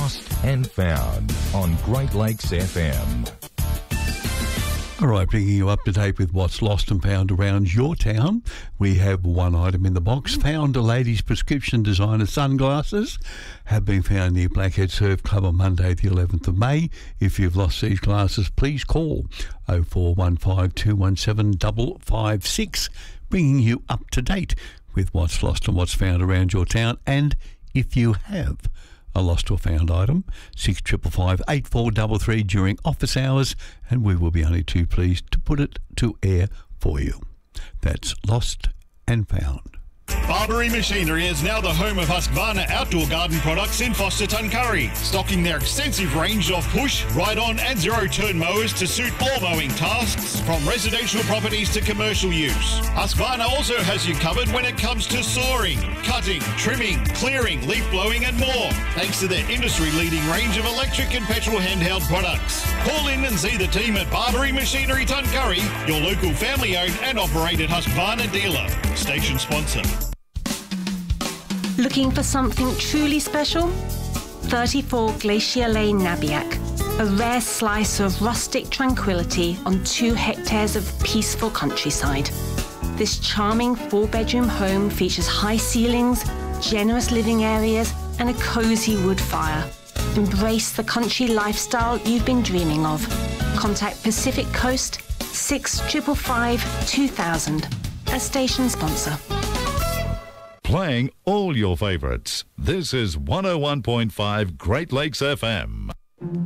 Lost and Found on Great Lakes FM. All right, bringing you up to date with what's lost and found around your town. We have one item in the box. Found a lady's prescription designer sunglasses have been found near Blackhead Surf Club on Monday the 11th of May. If you've lost these glasses, please call 0415 217 556, bringing you up to date with what's lost and what's found around your town. And if you have a lost or found item, 6555 8433 during office hours, and we will be only too pleased to put it to air for you. That's lost and found. Barbary Machinery is now the home of Husqvarna outdoor garden products in Foster Tuncurry, stocking their extensive range of push, ride-on and zero-turn mowers to suit all mowing tasks, from residential properties to commercial use. Husqvarna also has you covered when it comes to sawing, cutting, trimming, clearing, leaf blowing and more, thanks to their industry-leading range of electric and petrol handheld products. Call in and see the team at Barbary Machinery Tuncurry, your local family-owned and operated Husqvarna dealer. Station sponsor. Looking for something truly special? 34 Glacier Lane, Nabiac. A rare slice of rustic tranquility on 2 hectares of peaceful countryside. This charming 4-bedroom home features high ceilings, generous living areas and a cosy wood fire. Embrace the country lifestyle you've been dreaming of. Contact Pacific Coast 6555 2000. A station sponsor. Playing all your favourites. This is 101.5 Great Lakes FM.